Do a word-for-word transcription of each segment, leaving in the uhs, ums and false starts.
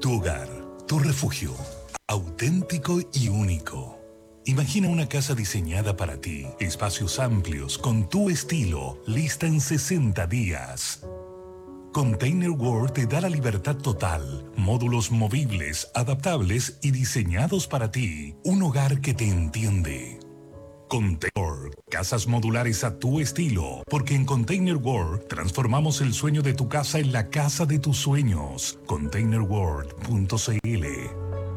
Tu hogar, tu refugio, auténtico y único. Imagina una casa diseñada para ti, espacios amplios, con tu estilo, lista en sesenta días. Container World te da la libertad total, módulos movibles, adaptables y diseñados para ti. Un hogar que te entiende. Container World, casas modulares a tu estilo, porque en Container World transformamos el sueño de tu casa en la casa de tus sueños. container world punto c l.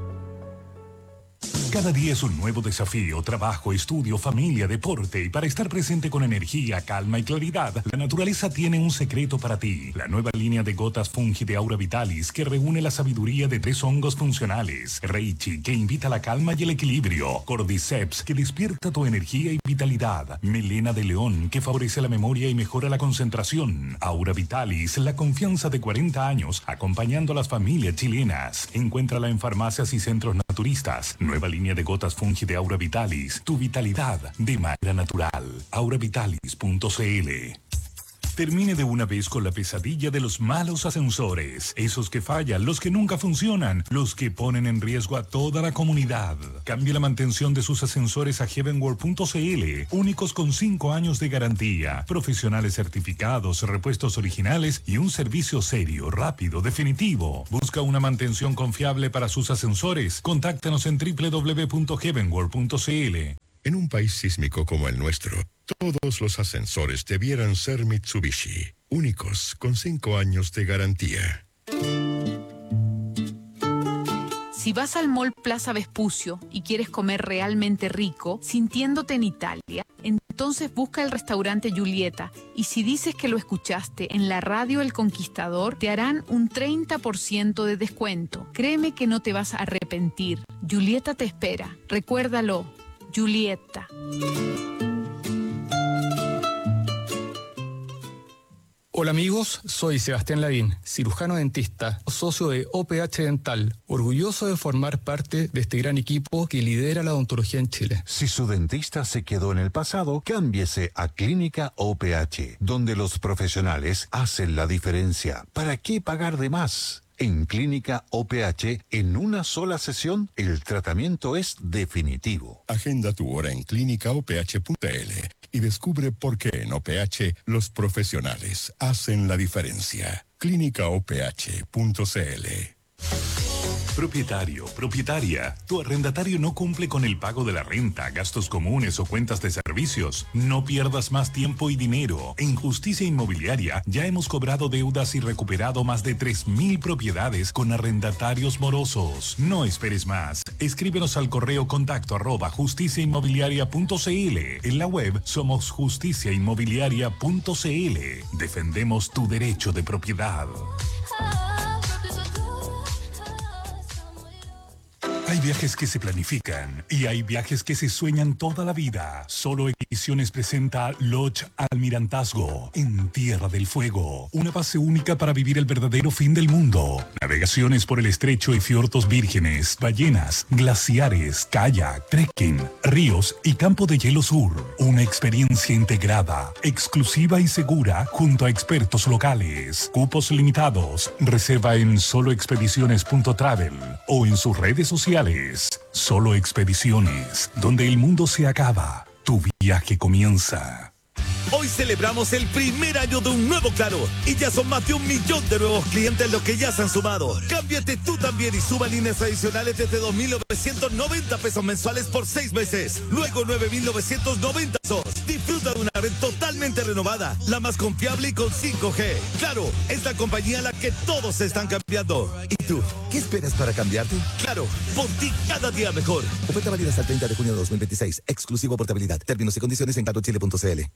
Cada día es un nuevo desafío, trabajo, estudio, familia, deporte, y para estar presente con energía, calma y claridad, la naturaleza tiene un secreto para ti. La nueva línea de gotas Fungi de Aura Vitalis, que reúne la sabiduría de tres hongos funcionales. Reichi, que invita a la calma y el equilibrio. Cordyceps, que despierta tu energía y vitalidad. Melena de León, que favorece la memoria y mejora la concentración. Aura Vitalis, la confianza de cuarenta años, acompañando a las familias chilenas. Encuéntrala en farmacias y centros naturistas. Nueva línea de gotas Fungi de Aura Vitalis, tu vitalidad de manera natural. aura vitalis punto c l. Termine de una vez con la pesadilla de los malos ascensores, esos que fallan, los que nunca funcionan, los que ponen en riesgo a toda la comunidad. Cambie la mantención de sus ascensores a heavenworld punto c l, únicos con cinco años de garantía, profesionales certificados, repuestos originales y un servicio serio, rápido, definitivo. Busca una mantención confiable para sus ascensores. Contáctanos en doble u doble u doble u punto heavenworld punto c l. En un país sísmico como el nuestro, todos los ascensores debieran ser Mitsubishi, únicos con cinco años de garantía. Si vas al Mall Plaza Vespucio y quieres comer realmente rico, sintiéndote en Italia, entonces busca el restaurante Giulietta, y si dices que lo escuchaste en la radio El Conquistador, te harán un treinta por ciento de descuento. Créeme que no te vas a arrepentir. Giulietta te espera. Recuérdalo, Giulietta. Hola amigos, soy Sebastián Lavín, cirujano dentista, socio de O P H Dental, orgulloso de formar parte de este gran equipo que lidera la odontología en Chile. Si su dentista se quedó en el pasado, cámbiese a Clínica O P H, donde los profesionales hacen la diferencia. ¿Para qué pagar de más? En Clínica O P H, en una sola sesión, el tratamiento es definitivo. Agenda tu hora en clínica o p h punto l y descubre por qué en O P H los profesionales hacen la diferencia. clínica o p h punto c l. Propietario, propietaria, tu arrendatario no cumple con el pago de la renta, gastos comunes o cuentas de servicios. No pierdas más tiempo y dinero. En Justicia Inmobiliaria ya hemos cobrado deudas y recuperado más de tres mil propiedades con arrendatarios morosos. No esperes más. Escríbenos al correo contacto arroba justicia inmobiliaria punto c l. En la web somos justicia inmobiliaria punto c l. Defendemos tu derecho de propiedad. Hay viajes que se planifican y hay viajes que se sueñan toda la vida. Solo Expediciones presenta Lodge Almirantazgo en Tierra del Fuego. Una base única para vivir el verdadero fin del mundo. Navegaciones por el estrecho y fiordos vírgenes, ballenas, glaciares, kayak, trekking, ríos y campo de hielo sur. Una experiencia integrada, exclusiva y segura junto a expertos locales. Cupos limitados. Reserva en solo expediciones punto travel o en sus redes sociales. Solo Expediciones, donde el mundo se acaba, tu viaje comienza. Hoy celebramos el primer año de un nuevo Claro y ya son más de un millón de nuevos clientes los que ya se han sumado. Cámbiate tú también y suba líneas adicionales desde dos mil novecientos noventa pesos mensuales por seis meses. Luego nueve mil novecientos noventa pesos. Disfruta de una red totalmente renovada, la más confiable y con cinco G. Claro, es la compañía a la que todos se están cambiando. ¿Y tú? ¿Qué esperas para cambiarte? Claro, por ti cada día mejor. Oferta válida hasta el treinta de junio de dos mil veintiséis. Exclusivo portabilidad. Términos y condiciones en claro chile punto c l.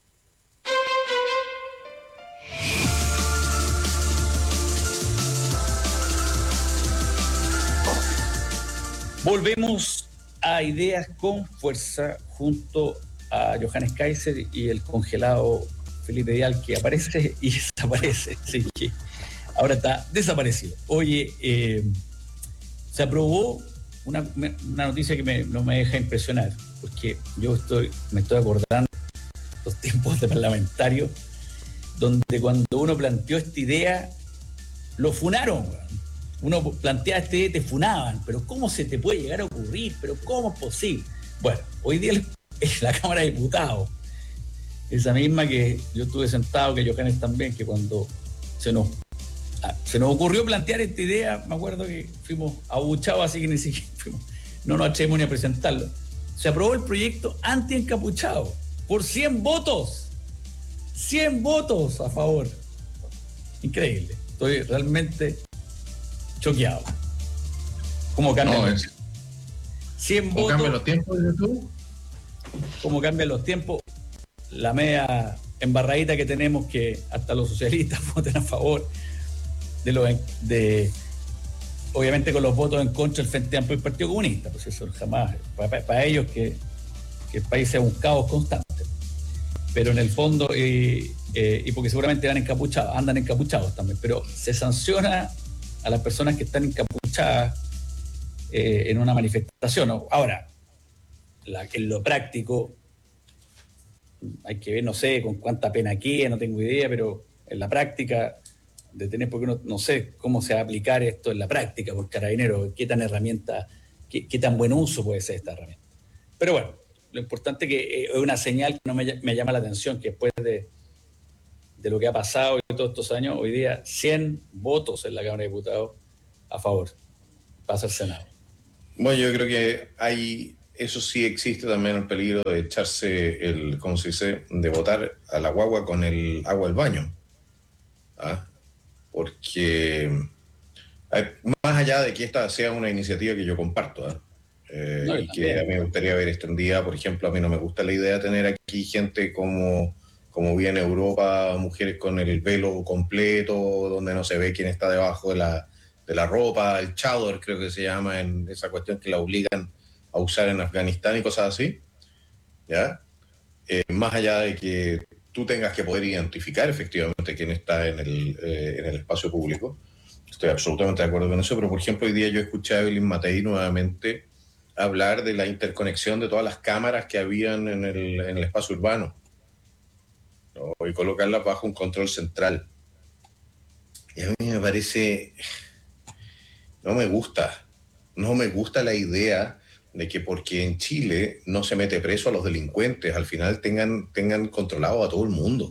Volvemos a Ideas con Fuerza junto a Johannes Kaiser y el congelado Felipe Dial, que aparece y desaparece. Así que ahora está desaparecido. Oye, eh, se aprobó una, una noticia que me, no me deja impresionar, porque yo estoy, me estoy acordando de los tiempos de parlamentario, donde cuando uno planteó esta idea, lo funaron. uno plantea este idea, te funaban, pero ¿cómo se te puede llegar a ocurrir? ¿Pero cómo es posible? Bueno, hoy día es la Cámara de Diputados, esa misma que yo estuve sentado, que Johannes también, que cuando se nos, se nos ocurrió plantear esta idea, me acuerdo que fuimos abuchados, así que ni siquiera fuimos, no nos atrevimos ni a presentarlo. Se aprobó el proyecto anti-encapuchado por cien votos. cien votos a favor. Increíble. Estoy realmente choqueado. ¿Cómo cambian, no, es... cien ¿Cómo votos? cambian los tiempos de tú? ¿Cómo cambian los tiempos? La media embarradita que tenemos, que hasta los socialistas voten a favor de los de obviamente con los votos en contra del Frente Amplio y el Partido Comunista, pues eso jamás, para, para ellos que, que el país sea un caos constante. Pero en el fondo, eh, eh, y porque seguramente van encapuchados, andan encapuchados también, pero se sanciona a las personas que están encapuchadas eh, en una manifestación. Ahora, la, en lo práctico, hay que ver, no sé con cuánta pena queda, no tengo idea, pero en la práctica, de tener, porque uno no sé cómo se va a aplicar esto en la práctica por Carabineros, qué tan herramienta, qué, qué tan buen uso puede ser esta herramienta. Pero bueno, lo importante es que es una señal que no me, me llama la atención, que después de, de lo que ha pasado en todos estos años, hoy día cien votos en la Cámara de Diputados a favor, pasa al Senado. Bueno, yo creo que hay, eso sí existe también el peligro de echarse el, ¿cómo se dice?, de botar a la guagua con el agua del baño. ¿Ah? Porque más allá de que esta sea una iniciativa que yo comparto, ¿eh? Eh, no, y que a mí me gustaría ver extendida, por ejemplo, a mí no me gusta la idea de tener aquí gente como, como vi en Europa, mujeres con el velo completo, donde no se ve quién está debajo de la, de la ropa, el chador creo que se llama, en esa cuestión que la obligan a usar en Afganistán y cosas así, ¿ya? Eh, más allá de que tú tengas que poder identificar efectivamente quién está en el, eh, en el espacio público. Estoy absolutamente de acuerdo con eso, pero por ejemplo hoy día yo escuché a Evelyn Matei nuevamente hablar de la interconexión de todas las cámaras que habían en el, en el espacio urbano, ¿no? Y colocarlas bajo un control central. Y a mí me parece, no me gusta, no me gusta la idea de que porque en Chile no se mete preso a los delincuentes, al final tengan, tengan controlado a todo el mundo.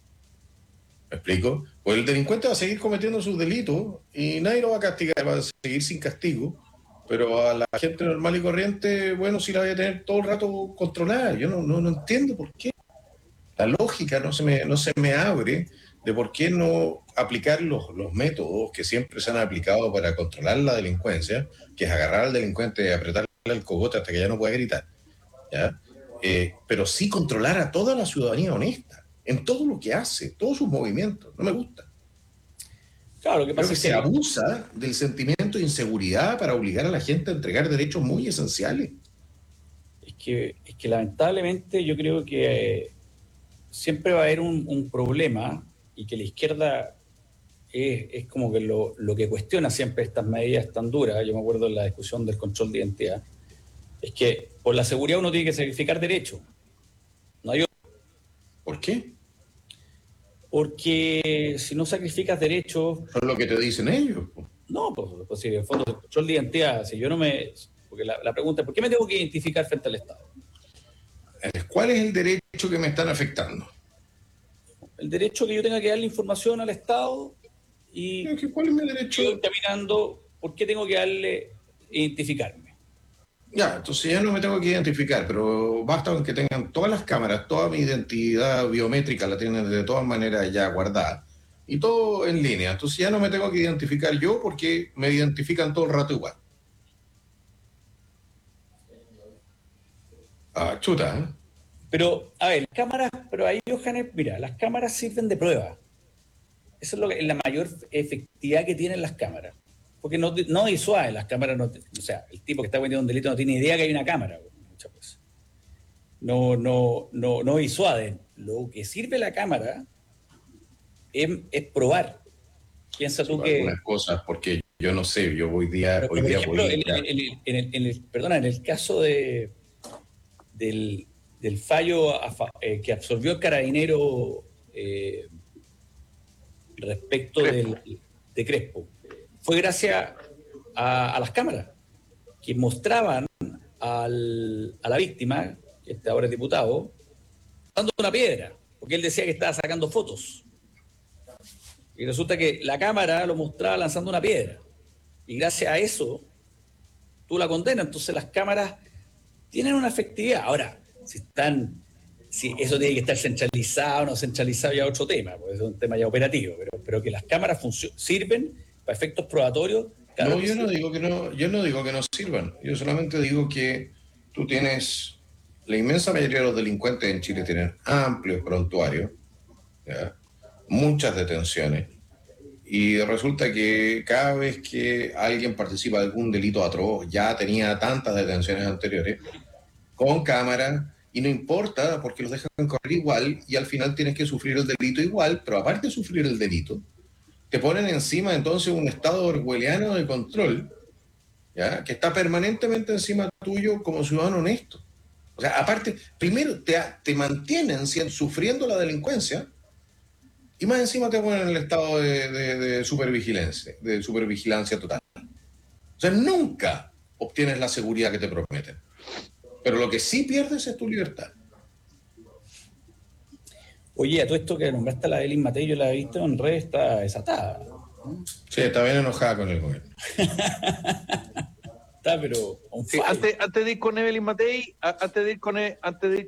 ¿Me explico? Pues el delincuente va a seguir cometiendo sus delitos y nadie lo va a castigar, va a seguir sin castigo, pero a la gente normal y corriente, bueno, sí la voy a tener todo el rato controlada. Yo no, no, no entiendo por qué. La lógica no se me, no se me abre de por qué no aplicar los, los métodos que siempre se han aplicado para controlar la delincuencia, que es agarrar al delincuente y apretarle el cogote hasta que ya no pueda gritar, ¿ya? Eh, pero sí controlar a toda la ciudadanía honesta, en todo lo que hace, todos sus movimientos. No me gusta. Claro, lo que pasa Creo que es se que abusa del sentimiento de inseguridad para obligar a la gente a entregar derechos muy esenciales. Es que, es que lamentablemente yo creo que eh, siempre va a haber un, un problema y que la izquierda es, es como que lo, lo que cuestiona siempre estas medidas tan duras. Yo me acuerdo en la discusión del control de identidad, es que por la seguridad uno tiene que sacrificar derechos. No hay otro. ¿Por qué? Porque si no sacrificas derechos... Es lo que te dicen ellos. No, pues, pues si en el fondo el control de identidad, si yo no me... Porque la, la pregunta es, ¿por qué me tengo que identificar frente al Estado? ¿Cuál es el derecho que me están afectando? El derecho que yo tenga que darle información al Estado y... ¿Cuál es mi derecho? Yo caminando, ¿por qué tengo que darle identificarme? Ya, entonces ya no me tengo que identificar, pero basta con que tengan todas las cámaras, toda mi identidad biométrica la tienen de todas maneras ya guardada y todo en línea. Entonces ya no me tengo que identificar yo porque me identifican todo el rato igual. Ah, chuta, ¿eh? Pero, a ver, cámaras, pero ahí, Johannes, mira, las cámaras sirven de prueba. Eso es lo que, la mayor efectividad que tienen las cámaras. Porque no, no disuaden las cámaras, no, o sea, el tipo que está cometiendo un delito no tiene idea que hay una cámara, muchas veces. No, no, no, no disuaden. Lo que sirve la cámara es, es probar. Piensa tú que... Algunas cosas, porque yo no sé, yo hoy día... Pero, hoy por día ejemplo, voy en, en, en, en, el, en el, perdona, en el caso de, del, del fallo a, eh, que absorbió el Carabinero eh, respecto Crespo. Del, de Crespo, fue gracias a, a las cámaras que mostraban al, a la víctima, que este ahora es diputado, dando una piedra, porque él decía que estaba sacando fotos. Y resulta que la cámara lo mostraba lanzando una piedra. Y gracias a eso, tú la condenas. Entonces las cámaras tienen una efectividad. Ahora, si están, si eso tiene que estar centralizado o no centralizado, ya es otro tema, porque es un tema ya operativo, pero, pero que las cámaras sirven para efectos probatorios. No, yo no digo que no, yo no digo que no sirvan. Yo solamente digo que tú tienes, la inmensa mayoría de los delincuentes en Chile tienen amplios prontuarios, ¿ya? Muchas detenciones, y resulta que cada vez que alguien participa de algún delito atroz, ya tenía tantas detenciones anteriores, con cámara, y no importa porque los dejan correr igual, y al final tienes que sufrir el delito igual, pero aparte de sufrir el delito, te ponen encima entonces un estado orwelliano de control, ¿ya? Que está permanentemente encima tuyo como ciudadano honesto. O sea, aparte, primero te, te mantienen siendo, sufriendo la delincuencia, y más encima te ponen en el estado de, de, de supervigilancia, de supervigilancia total. O sea, nunca obtienes la seguridad que te prometen. Pero lo que sí pierdes es tu libertad. Oye, a todo esto que nombraste a la Evelyn Matei, yo la he visto en red, está desatada, ¿no? Sí, está bien enojada con el gobierno. Está, pero... Sí, antes, antes de ir con Evelyn Matei, a, antes de ir con, antes de ir